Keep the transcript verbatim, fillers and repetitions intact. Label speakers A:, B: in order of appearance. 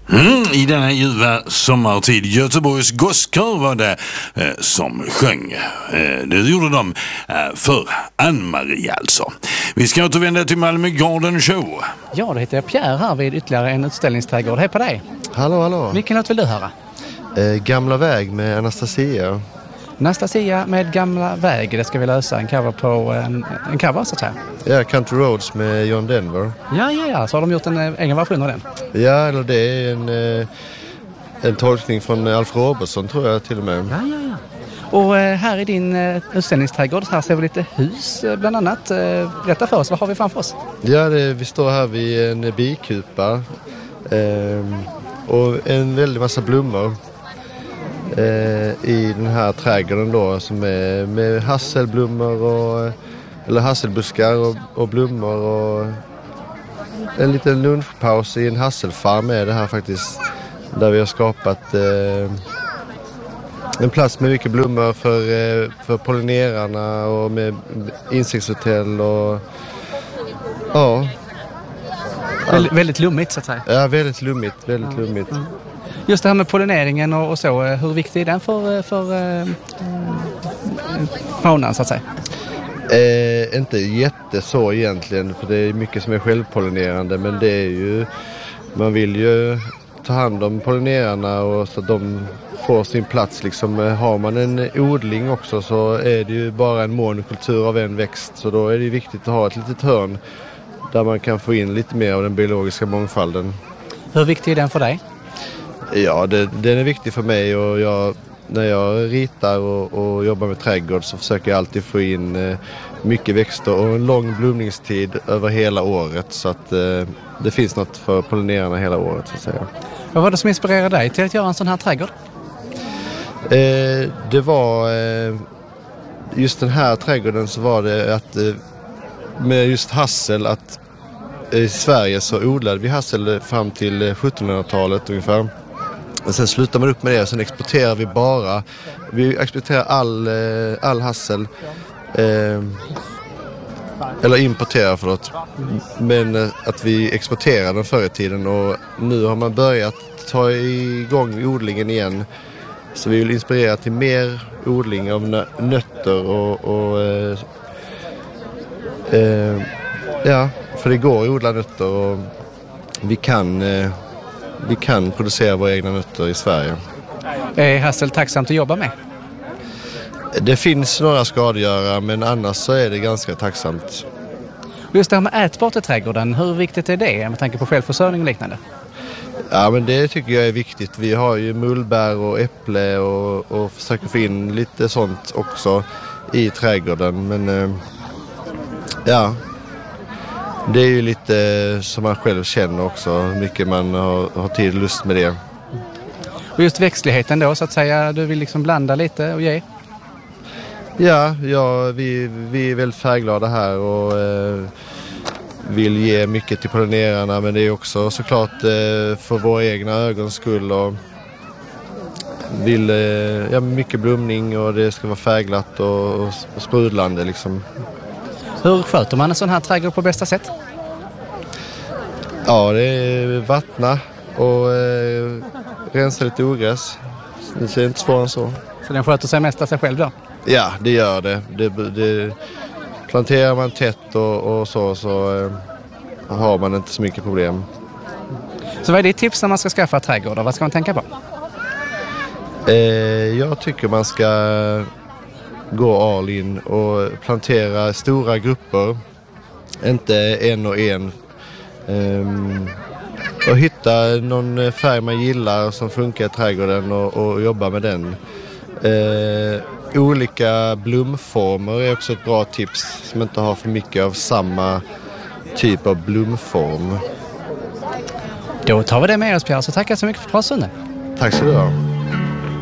A: Mm, I denna ljuva sommartid. Göteborgs Gosskör var det eh, som sjöng. Eh, det gjorde de eh, för Ann-Marie alltså. Vi ska återvända till Malmö Garden Show.
B: Ja, då heter jag Pierre här vid ytterligare en utställningsträdgård. Hej på dig.
C: Hallå, hallå.
B: Vilken låt vill du höra?
C: Eh, Gamla väg med Anastasia.
B: Anastasia med Gamla väg. Det ska vi lösa. En cover på en, en cover så att säga.
C: Ja, Country Roads med John Denver.
B: Ja, ja, ja. Så har de gjort en egen version av den.
C: Ja, eller det är en, en tolkning från Alf Robertson tror jag till och med.
B: Ja, ja, ja. Och här i din utställningsträdgård här ser vi lite hus bland annat. Berätta för oss, vad har vi framför oss?
C: Ja, det, vi står här vid en bikupa eh, och en väldig massa blommor eh, i den här trädgården då som är med hasselblommor och eller hasselbuskar och, och blommor och en liten lunchpaus i en hasselfarm är det här faktiskt, där vi har skapat eh, en plats med mycket blommor för, eh, för pollinerarna och med insektshotell och ja.
B: Vä- väldigt lummigt så att säga.
C: Ja, väldigt lummigt, väldigt ja. lummigt.
B: Mm. Just det här med pollineringen och, och så, hur viktig är den för, för eh, faunan så att säga?
C: Eh, inte jätte så egentligen, för det är mycket som är självpollinerande, men det är ju, man vill ju ta hand om pollinerarna och så att de får sin plats liksom. Har man en odling också så är det ju bara en monokultur av en växt, så då är det viktigt att ha ett litet hörn där man kan få in lite mer av den biologiska mångfalden.
B: Hur viktig är den för dig?
C: Ja, det, den är viktig för mig, och jag, när jag ritar och, och jobbar med trädgård så försöker jag alltid få in eh, mycket växter och en lång blomningstid över hela året, så att eh, det finns något för pollinerarna hela året så att säga.
B: Vad var det som inspirerade dig till att göra en sån här trädgård?
C: Eh, det var eh, just den här trädgården, så var det att eh, med just hassel, att eh, i Sverige så odlade vi hassel fram till sjuttonhundratalet ungefär. Och sen slutar man upp med det och sen exporterar vi bara, vi exporterar all, eh, all hassel eh, eller importerar förlåt, men eh, att vi exporterar den förr i tiden, och nu har man börjat ta igång odlingen igen. Så vi vill inspirera till mer odling av nö- nötter och, och eh, eh, ja, för det går att odla nötter och vi kan, eh, vi kan producera våra egna nötter i Sverige.
B: Är hassel tacksamt att jobba med?
C: Det finns några skadegörare, men annars så är det ganska tacksamt.
B: Just det här med ätbart i trädgården, hur viktigt är det med tanke på självförsörjning och liknande?
C: Ja, men det tycker jag är viktigt. Vi har ju mullbär och äpple och, och försöker få in lite sånt också i trädgården. Men eh, ja, det är ju lite som man själv känner också, hur mycket man har, har tid och lust med det.
B: Och just växtligheten då så att säga, du vill liksom blanda lite och ge?
C: Ja, ja vi, vi är väldigt färgglada här och eh, vill ge mycket till pollinerarna, men det är också såklart eh, för våra egna ögons skull, och vill eh, ja, mycket blomning och det ska vara färgglatt och, och sprudlande liksom.
B: Hur sköter man en sån här trädgård på bästa sätt?
C: Ja, det är vattna och eh, rensa lite ogräs. Det ser inte svårare än så.
B: Så den sköter sig mest av sig själv då?
C: Ja, det gör det. det, det planterar man tätt och, och så, så eh, har man inte så mycket problem.
B: Så vad är ditt tips när man ska skaffa trädgårdar? Vad ska man tänka på?
C: Eh, jag tycker man ska gå all in och plantera stora grupper. Inte en och en. Um, och hitta någon färg man gillar som funkar i trädgården och, och jobba med den. Uh, olika blomformer är också ett bra tips, som inte har för mycket av samma typ av blomform.
B: Då tar vi det med oss, Pierre, så tackar så mycket för pratstunden.
C: Tack så du ha.